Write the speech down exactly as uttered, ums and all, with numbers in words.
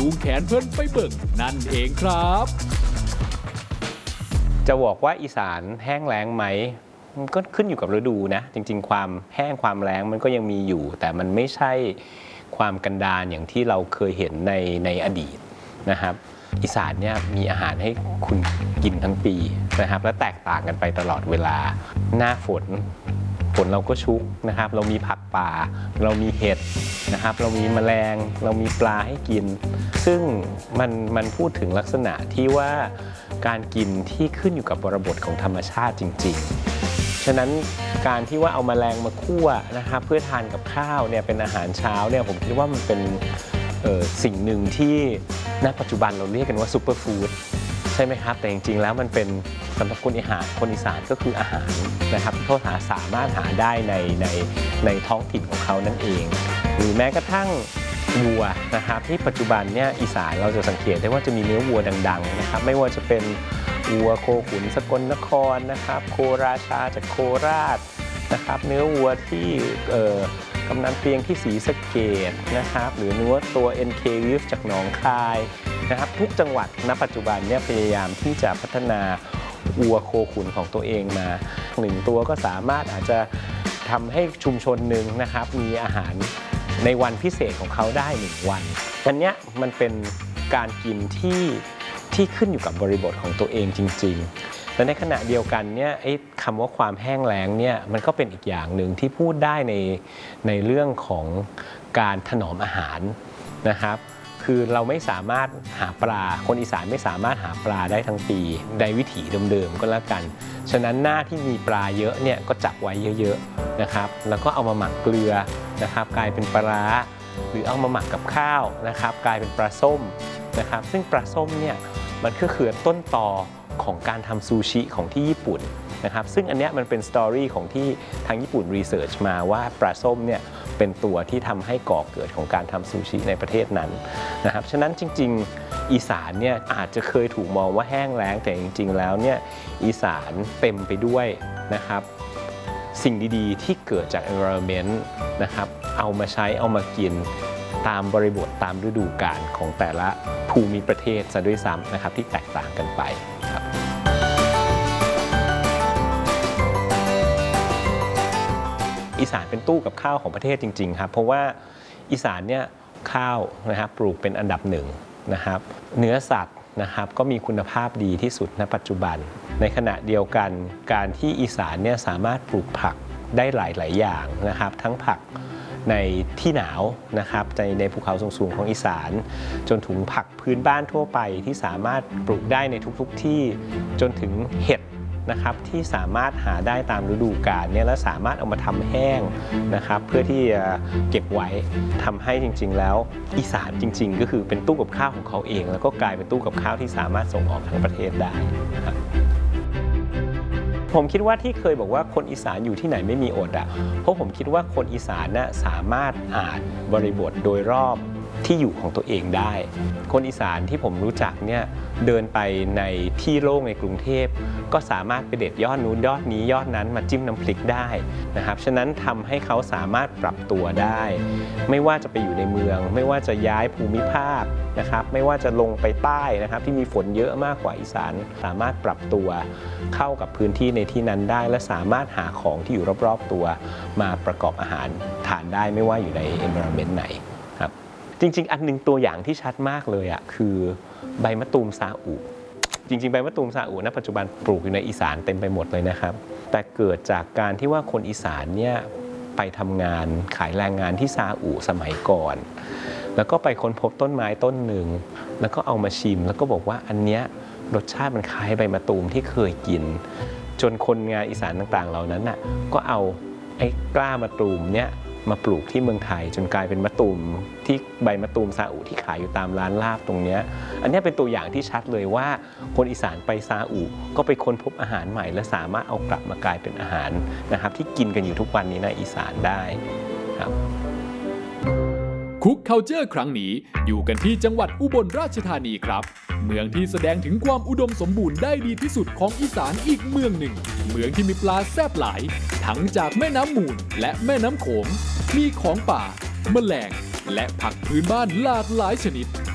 จูงแขนเพิ่นไปเบิ่งนั่นเองครับจะบอกว่าอีสานแห้งแล้งไหมมันก็ขึ้นอยู่กับฤดูนะจริงๆความแห้งความแล้งมันก็ยังมีอยู่แต่มันไม่ใช่ความกันดารอย่างที่เราเคยเห็นในในอดีตนะครับอีสานเนี่ยมีอาหารให้คุณกินทั้งปีนะครับและแตกต่างกันไปตลอดเวลาหน้าฝนฝนเราก็ชุกนะครับเรามีผักป่าเรามีเห็ดนะครับเรามีแมลงเรามีปลาให้กินซึ่งมันมันพูดถึงลักษณะที่ว่าการกินที่ขึ้นอยู่กับบริบทของธรรมชาติจริงๆฉะนั้นการที่ว่าเอาแมลงมาคั่วนะครับเพื่อทานกับข้าวเนี่ยเป็นอาหารเช้าเนี่ยผมคิดว่ามันเป็นสิ่งหนึ่งที่ณปัจจุบันเราเรียกกันว่าซูเปอร์ฟู้ดใช่ไหมครับแต่จริงๆแล้วมันเป็นสำหรับคนอีสานคนอีสานก็คืออาหารนะครับที่เขาหาสามารถหาได้ในในในท้องถิ่นของเขานั่นเองหรือแม้กระทั่งวัวนะครับที่ปัจจุบันเนี่ยอีสานเราจะสังเกตได้ว่าจะมีเนื้อวัวดังๆนะครับไม่ว่าจะเป็นวัวโคขุนสกลนครนะครับโคราชาจากโคราชนะครับเนื้อวัวที่กำนันเปียงที่ศรีสะเกษนะครับหรือเนื้อตัว เอ็น เค Beef จากหนองคายนะครับทุกจังหวัดณปัจจุบันเนี่ยพยายามที่จะพัฒนาวัวโคขุนของตัวเองมาหนึ่งตัวก็สามารถอาจจะทำให้ชุมชนหนึ่งนะครับมีอาหารในวันพิเศษของเขาได้หนึ่งวันอันนี้มันเป็นการกินที่ที่ขึ้นอยู่กับบริบทของตัวเองจริงๆและในขณะเดียวกันเนี่ยไอ้คำว่าความแห้งแล้งเนี่ยมันก็เป็นอีกอย่างหนึ่งที่พูดได้ในในเรื่องของการถนอมอาหารนะครับคือเราไม่สามารถหาปลาคนอีสานไม่สามารถหาปลาได้ทั้งปีในวิถีเดิมๆก็แล้วกันฉะนั้นหน้าที่มีปลาเยอะเนี่ยก็จับไว้เยอะๆนะครับแล้วก็เอามาหมักเกลือนะครับกลายเป็นปลาร้าหรือเอามาหมักกับข้าวนะครับกลายเป็นปลาส้มนะครับซึ่งปลาส้มเนี่ยมันก็คือต้นตอของการทำซูชิของที่ญี่ปุ่นนะครับซึ่งอันนี้มันเป็นสตอรี่ของที่ทางญี่ปุ่นรีเสิร์ชมาว่าปลาส้มเนี่ยเป็นตัวที่ทำให้ก่อเกิดของการทำซูชิในประเทศนั้นนะครับฉะนั้นจริงๆอีสานเนี่ยอาจจะเคยถูกมองว่าแห้งแล้งแต่จริงๆแล้วเนี่ยอีสานเต็มไปด้วยนะครับสิ่งดีๆที่เกิดจาก environment นะครับเอามาใช้เอามากินตามบริบทตามฤดูกาลของแต่ละภูมิประเทศซะด้วยซ้ำนะครับที่แตกต่างกันไปครับอีสานเป็นตู้กับข้าวของประเทศจริงๆครับเพราะว่าอีสานเนี่ยข้าวนะครับปลูกเป็นอันดับหนึ่งนะครับเนื้อสัตว์นะครับก็มีคุณภาพดีที่สุดณปัจจุบันในขณะเดียวกันการที่อีสานเนี่ยสามารถปลูกผักได้หลายๆอย่างนะครับทั้งผักในที่หนาวนะครับในในภูเขาสูงๆของอีสานจนถึงผักพื้นบ้านทั่วไปที่สามารถปลูกได้ในทุกๆที่จนถึงเห็ดนะครับที่สามารถหาได้ตามฤดูกาลเนี่ยและสามารถเอามาทำแห้งนะครับเพื่อที่จะเก็บไว้ทำให้จริงๆแล้วอีสานจริงๆก็คือเป็นตู้กับข้าวของเขาเองแล้วก็กลายเป็นตู้กับข้าวที่สามารถส่งออกทั้งประเทศได้นะครับผมคิดว่าที่เคยบอกว่าคนอีสานอยู่ที่ไหนไม่มีอดอ่ะเพราะผมคิดว่าคนอีสานน่ะสามารถอ่านบริบทโดยรอบที่อยู่ของตัวเองได้คนอีสานที่ผมรู้จักเนี่ยเดินไปในที่โล่งในกรุงเทพก็สามารถไปเด็ดยอดนู้นยอดนี้ยอดนั้นมาจิ้มน้ำพริกได้นะครับฉะนั้นทำให้เขาสามารถปรับตัวได้ไม่ว่าจะไปอยู่ในเมืองไม่ว่าจะย้ายภูมิภาคนะครับไม่ว่าจะลงไปใต้นะครับที่มีฝนเยอะมากกว่าอีสานสามารถปรับตัวเข้ากับพื้นที่ในที่นั้นได้และสามารถหาของที่อยู่รอบๆตัวมาประกอบอาหารทานได้ไม่ว่าอยู่ใน environment ไหนครับจริงๆอันนึงตัวอย่างที่ชัดมากเลยอ่ะคือใบมะตูมซาอุจริงๆใบมะตูมซาอุณปัจจุบันปลูกอยู่ในอีสานเต็มไปหมดเลยนะครับแต่เกิดจากการที่ว่าคนอีสานเนี่ยไปทำงานขายแรงงานที่ซาอุสมัยก่อนแล้วก็ไปค้นพบต้นไม้ต้นหนึ่งแล้วก็เอามาชิมแล้วก็บอกว่าอันเนี้ยรสชาติมันคล้ายใบมะตูมที่เคยกินจนคนงานอีสานต่างๆเหล่านั้นน่ะก็เอาไอ้กล้ามะตูมเนี้ยมาปลูกที่เมืองไทยจนกลายเป็นมะตูมที่ใบมะตูมซาอุที่ขายอยู่ตามร้านลาบตรงนี้อันนี้เป็นตัวอย่างที่ชัดเลยว่าคนอีสานไปซาอุก็ไปค้นพบอาหารใหม่และสามารถเอากลับมากลายเป็นอาหารนะครับที่กินกันอยู่ทุกวันนี้ในอีสานได้ครับคุกคัลเจอร์ครั้งนี้อยู่กันที่จังหวัดอุบลราชธานีครับเมืองที่แสดงถึงความอุดมสมบูรณ์ได้ดีที่สุดของอีสานอีกเมืองหนึ่งเมืองที่มีปลาแซ่บหลายทั้งจากแม่น้ำมูลและแม่น้ำโขงมีของป่าแมลงและผักพื้นบ้านหลากหลายชนิด